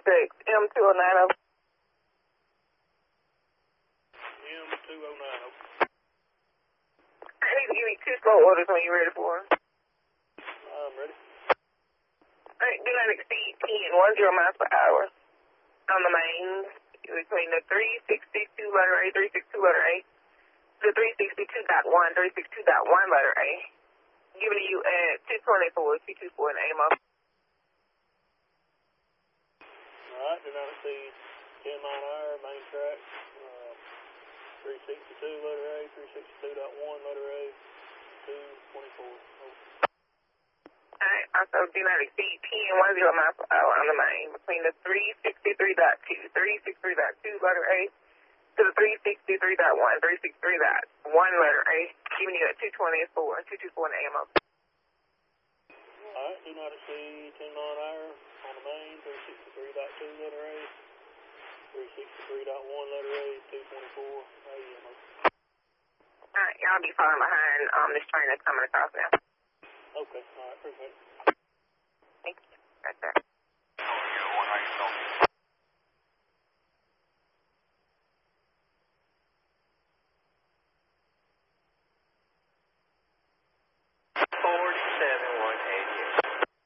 CSX M2090. M2090. I need to give you 2 slow orders when you're ready for them. I'm ready. Alright, do not exceed 10 miles per hour on the mains between the 362 letter A, 362 letter A, to the 362.1, 362.1 letter A. Giving you at 224, 224 in AMO. Alright, do not exceed 10 mile an hour, main track, 362 letter A, 362.1 letter A, 224. Alright, also do not exceed 10 miles per hour on the main between the 363.2, 363.2 letter A, to the 363.1, 363.1 letter A. Giving you at 224, 224 in AMO. Alright, do not exceed 10 mile an hour on the main, 363.2 letter A, 363.1 letter A, 224 AMO. Alright, y'all be falling behind this train that's coming across now. Okay, alright, appreciate it.